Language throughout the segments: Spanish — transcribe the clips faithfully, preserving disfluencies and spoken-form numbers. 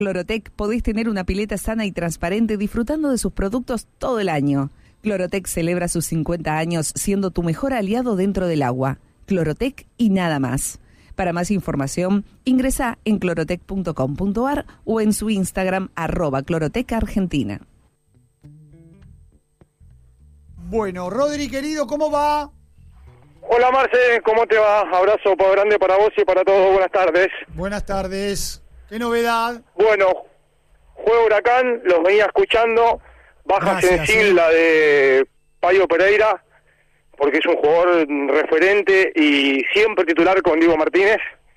Clorotec podés tener una pileta sana y transparente disfrutando de sus productos todo el año. Clorotec celebra sus cincuenta años siendo tu mejor aliado dentro del agua. Clorotec y nada más. Para más información, ingresa en clorotec punto com punto a r o en su Instagram, arroba Clorotec Argentina. Bueno, Rodri, querido, ¿cómo va? Hola, Marce, ¿cómo te va? Abrazo grande para vos y para todos. Buenas tardes. Buenas tardes. ¿Qué novedad? Bueno, juego Huracán, los venía escuchando. Baja Gracias, sensible sí. la de Payo Pereira, porque es un jugador referente y siempre titular con Diego Martínez.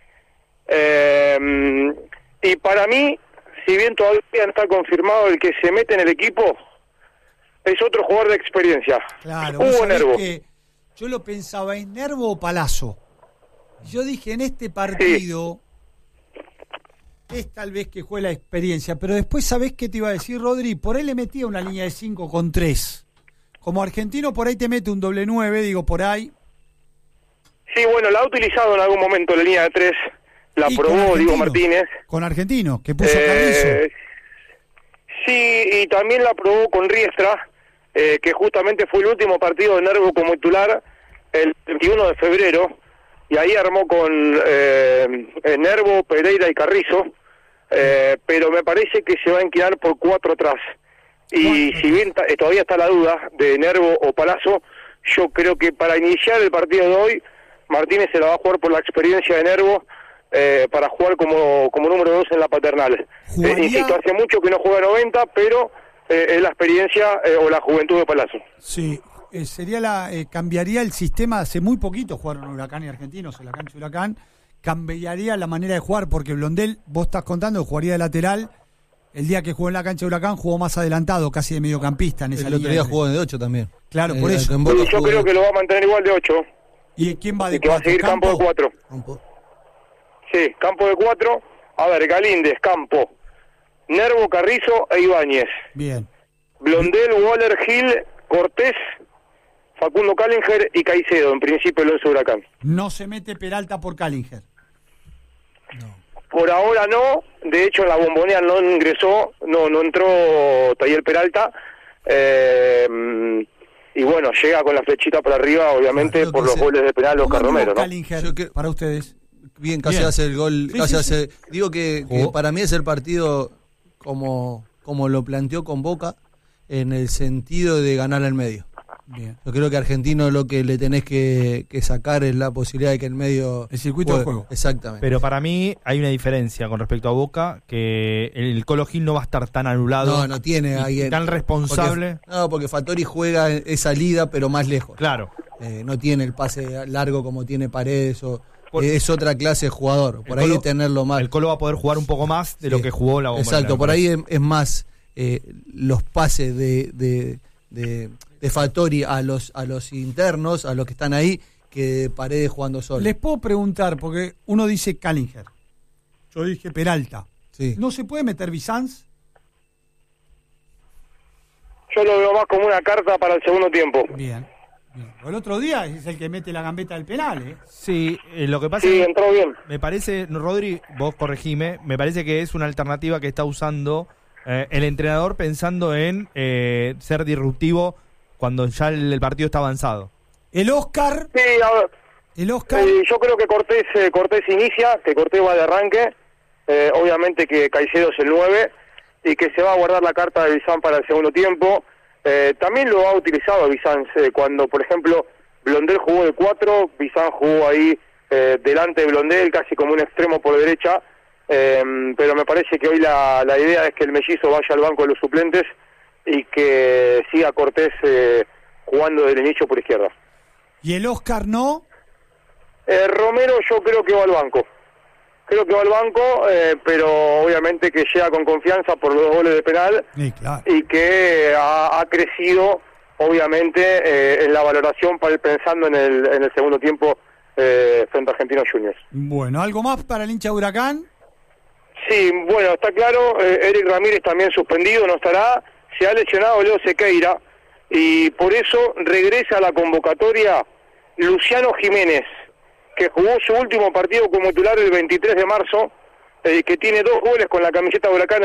Eh, y para mí, si bien todavía no está confirmado el que se mete en el equipo, es otro jugador de experiencia. Claro, vos Hugo sabés Nervo. que yo lo pensaba, ¿es Nervo o Palazzo? Yo dije, en este partido sí. es tal vez que juegue la experiencia, pero después, ¿sabés qué te iba a decir, Rodri? Por ahí le metía una línea de cinco con tres. Como argentino, por ahí te mete un doble nueve, digo, por ahí. Sí, bueno, la ha utilizado en algún momento la línea de tres, la Y con probó Argentino, Diego Martínez. Con Argentino, que puso Eh, Carrizo. Sí, y también la probó con Riestra, eh, que justamente fue el último partido de Nervo como titular, el veintiuno de febrero, y ahí armó con eh, eh, Nervo, Pereira y Carrizo, eh, pero me parece que se va a inclinar por cuatro atrás. Y si bien ta- eh, todavía está la duda de Nervo o Palazzo, yo creo que para iniciar el partido de hoy, Martínez se la va a jugar por la experiencia de Nervo, eh, para jugar como, como número dos en la paternal. Jugaría- Eh, insisto, hace mucho que no juega noventa, pero eh, es la experiencia eh, o la juventud de Palazzo. Sí, eh, sería la eh, cambiaría el sistema. Hace muy poquito jugaron Huracán y Argentinos en la cancha de Huracán. Cambiaría la manera de jugar, porque Blondel, vos estás contando, jugaría de lateral. El día que jugó en la cancha de Huracán jugó más adelantado, casi de mediocampista en esa El otro línea día de- jugó de ocho también. Claro, por Eh, eso. en Boca Y yo jugó creo de- que lo va a mantener igual de ocho, ¿Y quién va de y que va a cuatro? seguir campo de cuatro. Campo. Sí, campo de cuatro. A ver, Galíndez, Campo, Nervo, Carrizo e Ibáñez. Bien. Blondel, Waller, Gil, Cortés, Facundo Callinger y Caicedo, en principio el once Huracán. No se mete Peralta por Callinger. Por ahora no, de hecho en la Bombonera no ingresó, no no entró Taller Peralta, eh, y bueno, llega con la flechita para arriba, obviamente, Claro, por que los se- goles de penal ¿Cómo Oscar anduvo Romero, ¿no? Callinger Yo que- para ustedes? Bien, casi Bien. hace el gol, Sí, casi sí, hace... Digo que, que Jugó. para mí es el partido como, como lo planteó con Boca, en el sentido de ganar al medio. Bien. Yo creo que a Argentino lo que le tenés que, que sacar es la posibilidad de que el medio... El circuito de juego. Exactamente. Pero para mí hay una diferencia con respecto a Boca, que el Colo Gil no va a estar tan anulado. no, no tiene y alguien... tan responsable. Porque, no, porque Fattori juega esa salida, pero más lejos. Claro. Eh, no tiene el pase largo como tiene Paredes, o, Por- es otra clase de jugador. Por El ahí Colo- tenerlo más... El Colo va a poder jugar un poco más de Sí. lo que jugó la Bombonera. Exacto, me por parece. ahí es, es más eh, los pases de, de, de, de Fattori a los, a los internos, a los que están ahí, que de Paredes jugando solo. Les puedo preguntar, porque uno dice Callinger. Yo dije Peralta. Sí. ¿No se puede meter Bizanz? Yo lo veo más como una carta para el segundo tiempo. Bien. Bien. El otro día es el que mete la gambeta del penal, ¿eh? Sí, eh, lo que pasa Sí, es entró bien. me parece, Rodri, vos corregime, me parece que es una alternativa que está usando eh, el entrenador pensando en eh, ser disruptivo cuando ya el, el partido está avanzado. El Oscar, Sí, a ver, el Oscar, eh, yo creo que Cortés eh, Cortés inicia, que Cortés va de arranque, eh, obviamente que Caicedo es el nueve, y que se va a guardar la carta de Bizán para el segundo tiempo. Eh, también lo ha utilizado Bizán eh, cuando, por ejemplo, Blondel jugó de cuatro, Bizán jugó ahí eh, delante de Blondel, casi como un extremo por derecha, eh, pero me parece que hoy la, la idea es que el mellizo vaya al banco de los suplentes y que siga Cortés eh, jugando del inicio por izquierda. y el Oscar no. Eh, Romero yo creo que va al banco. Creo que va al banco, eh, pero obviamente que llega con confianza por los dos goles de penal Sí, claro. y que ha, ha crecido, obviamente, eh, en la valoración para, pensando en el, en el segundo tiempo eh, frente a Argentinos Juniors. Bueno, ¿algo más para el hincha de Huracán? Sí, bueno, está claro, eh, Eric Ramírez también suspendido, no estará, se ha lesionado Leo Sequeira y por eso regresa a la convocatoria Luciano Jiménez, que jugó su último partido como titular el veintitrés de marzo eh, que tiene dos goles con la camiseta de Huracán